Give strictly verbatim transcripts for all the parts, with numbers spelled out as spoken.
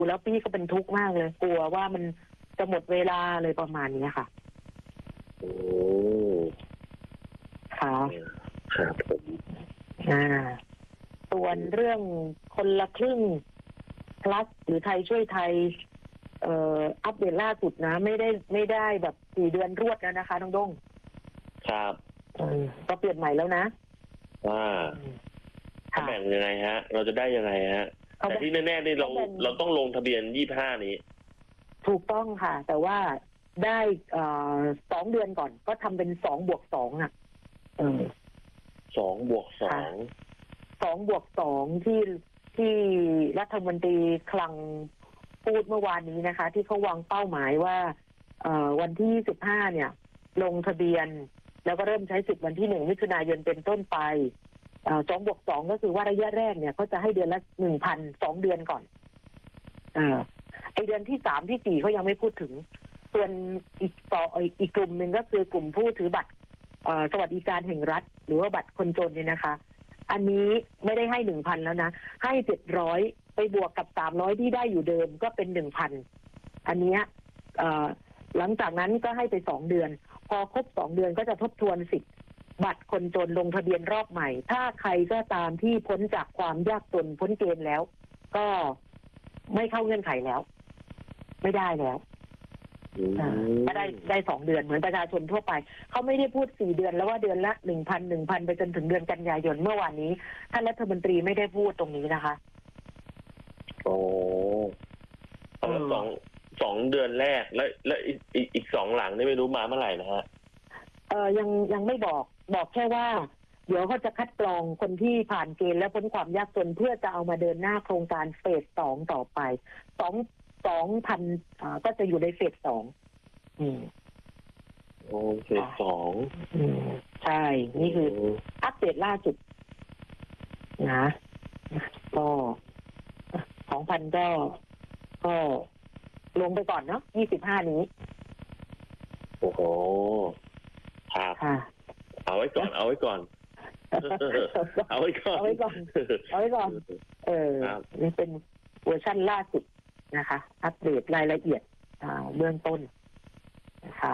แล้วพี่ก็เป็นทุกข์มากเลยกลัวว่ามันจะหมดเวลาเลยประมาณนี้ค่ะโอ้ค่ะครับผมอ่าส่วนเรื่องคนละครึ่งพลัสหรือไทยช่วยไทยเอ่ออัปเดตล่าสุดนะไม่ได้ไม่ได้แบบสี่เดือนรวดแล้วนะคะน้องด้งครับก็เปลี่ยนใหม่แล้วนะว่าแบ่งยังไงฮะเราจะได้ยังไงฮะแต่ที่แน่ๆนี่เราเราต้องลงทะเบียนยี่สิบห้านี้ถูกต้องค่ะแต่ว่าได้สองเดือนก่อนก็ทำเป็นสองบวกสองอ่ะสองบวกสองสองบวกสองที่ที่รัฐมนตรีคลังพูดเมื่อวานนี้นะคะที่เขาวางเป้าหมายว่าวันที่ยี่สิบห้าเนี่ยลงทะเบียนแล้วก็เริ่มใช้สิทธิ์วันที่หนึ่งมิถุนายนเป็นต้นไปสองบวกสองก็คือว่าระยะแรกเนี่ยเขาจะให้เดือนละหนึ่งพันสองเดือนก่อนอ่าไอเดือนที่สามที่สี่เขายังไม่พูดถึงส่วนอีกต่ออีกกลุ่มหนึ่งก็คือกลุ่มผู้ถือบัตรสวัสดิการแห่งรัฐหรือว่าบัตรคนจนเนี่ยนะคะอันนี้ไม่ได้ให้หนึ่งพันแล้วนะให้เจ็ดร้อยไปบวกกับสามร้อยที่ได้อยู่เดิมก็เป็นหนึ่งพันอันนี้หลังจากนั้นก็ให้ไปสองเดือนพอครบสองเดือนก็จะทบทวนสิทธิ์บัตรคนจนลงทะเบียนรอบใหม่ถ้าใครก็ตามที่พ้นจากความยากจนพ้นเกณฑ์แล้วก็ไม่เข้าเงื่อนไขแล้วไม่ได้แล้วก็ได้ได้สองเดือนเหมือนประชาชนทั่วไปเขาไม่ได้พูดสี่เดือนแล้วว่าเดือนละหนึ่งพันหนึ่งพันไปจนถึงเดือนกันยายนเมื่อวานนี้ท่านรัฐมนตรีไม่ได้พูดตรงนี้นะคะโอ้แล้วสองสองเดือนแรกแล้วแล้วอีกอีกอีกสองหลังนี่ไม่รู้มาเมื่อไหร่นะฮะเออยังยังไม่บอกบอกแค่ว่าเดี๋ยวเขาจะคัดกรองคนที่ผ่านเกณฑ์และพ้นความยากจนเพื่อจะเอามาเดินหน้าโครงการเฟสสองต่อไปสองสองพันอ่าก็จะอยู่ในเฟสสองอืมโอ้เฟสสองอืมใช่นี่คืออัปเดตล่าสุดนะก็สองพันก็ก็ลงไปก่อนเนาะยี่สิบห้านี้โอ้โหครับเอาไว้ก่อนเอาไว้ก่อนเอาไว้ก่อนเอาไว้ก่อนเอาไว้ก่อนเออนี่เป็นเวอร์ชันล่าสุดนะคะอัปเดตรายละเอียดเบื้องต้นนะคะ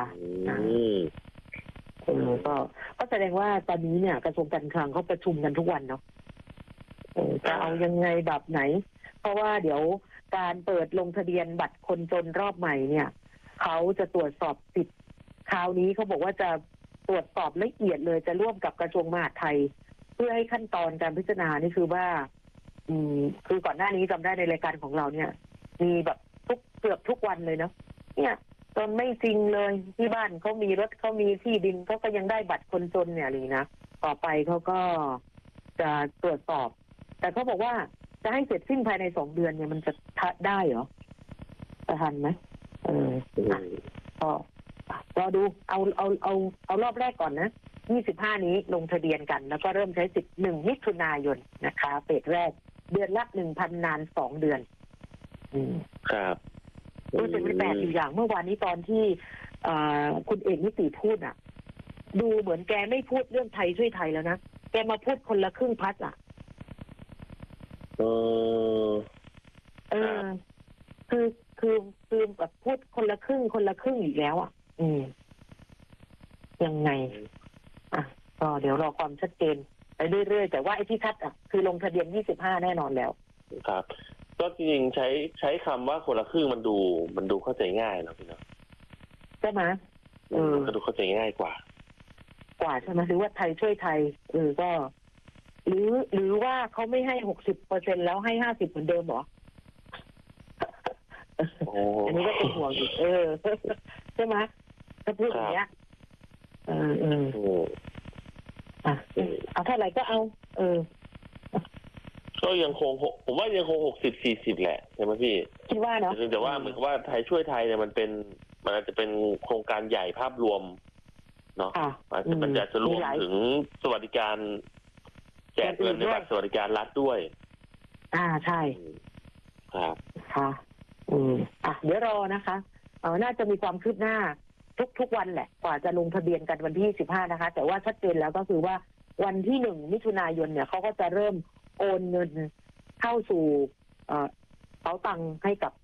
เออก็ก็แสดงว่าตอนนี้เนี่ยกระทรวงการคลังเขาประชุมกันทุกวันเนาะจะเอายังไงแบบไหนเพราะว่าเดี๋ยวการเปิดลงทะเบียนบัตรคนจนรอบใหม่เนี่ยเขาจะตรวจสอบสิทธิ์คราวนี้เขาบอกว่าจะตรวจสอบละเอียดเลยจะร่วมกับกระทรวงมหาดไทยเพื่อให้ขั้นตอนการพิจารณานี่คือว่าอืมคือก่อนหน้านี้จำได้ในรายการของเราเนี่ยมีแบบทุกเกือบทุกวันเลยเนาะเนี่ยจนไม่จริงเลยที่บ้านเขามีรถเขามีที่ดินเขาก็ยังได้บัตรคนจนเนี่ยเลยนะต่อไปเขาก็จะตรวจสอบแต่เขาบอกว่าจะให้เสร็จสิ้นภายในสองเดือนเนี่ยมันจะได้เหรอจะทันไหมเออก็รอดูเอาเอาเอาเอารอบแรกก่อนนะยี่สิบห้านี้ลงทะเบียนกันแล้วก็เริ่มใช้สิทธิ์หนึ่งมิถุนายนนะคะเฟสแรกเดือนละหนึ่งพันนานสองเดือนอืมครับรู้สึกไม่แปลกอยู่อย่างเมื่อวานนี้ตอนที่คุณเอกนิติพูดอ่ะดูเหมือนแกไม่พูดเรื่องไทยช่วยไทยแล้วนะแกมาพูดคนละครึ่งพัดอ่ะเออเออคือคือคือแบบพูดคนละครึ่งคนละครึ่งอีกแล้วอ่ะอืมยังไงอ่ะก็เดี๋ยวรอความชัดเจนไปเรื่อยๆแต่ว่าไอ้ที่ชัดอ่ะคือลงทะเบียนยี่สิบห้าแน่นอนแล้วครับก็จริงๆใช้ใช้คำว่าคนละครึ่งมันดูมันดูเข้าใจง่ายเนาะพี่เนาะใช่ไหมเออก็ดูเข้าใจง่ายกว่ากว่าใช่ไหมหรือว่าไทยช่วยไทยเออก็หรือหรือว่าเขาไม่ให้หกสิบเปอร์เซ็นแล้วให้ห้าสิบเหมือนเดิมหรออันนี้ก็เป็นห่วงอีกเออใช่ไหมถ้าพูดอย่างเงี้ยเออเอออ่ะเอาเท่าไหร่ก็เอาเออก็ยังคงผมว่ายังคงหกสิบสี่สิบแหละใช่ไหมพี่คิดว่าเนาะแต่ว่าเหมือนกับว่าไทยช่วยไทยเนี่ยมันเป็นมันอาจจะเป็นโครงการใหญ่ภาพรวมเนาะมันจะจะรวมถึงสวัสดิการแจกเงินในบัตรสวัสดิการรัฐด้วยอ่าใช่ครับค่ะอืมอ่ะเดี๋ยวรอนะคะเออน่าจะมีความคืบหน้าทุกทุกวันแหละกว่าจะลงทะเบียนกันวันที่สิบห้านะคะแต่ว่าชัดเจนแล้วก็คือว่าวันที่หนึ่งมิถุนายนเนี่ยเขาก็จะเริ่มโอนเงินเข้าสู่เอ่อเป๋าตังค์ให้กับ